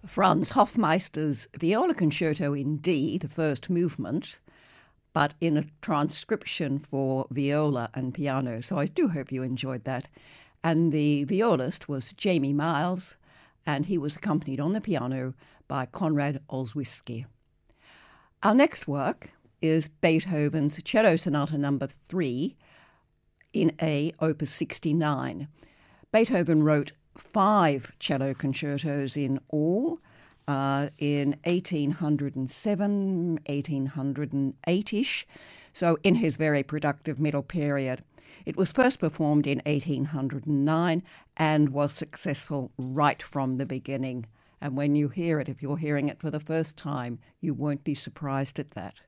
Franz Hofmeister's Viola Concerto in D, the first movement, but in a transcription for viola and piano. So I do hope you enjoyed that. And the violist was Jamie Miles, and he was accompanied on the piano by Konrad Olszewski. Our next work is Beethoven's Cello Sonata No. 3 in A, Opus 69. Beethoven wrote 5 cello concertos in all in 1807, 1808-ish, so in his very productive middle period. It was first performed in 1809 and was successful right from the beginning. And when you hear it, if you're hearing it for the first time, you won't be surprised at that.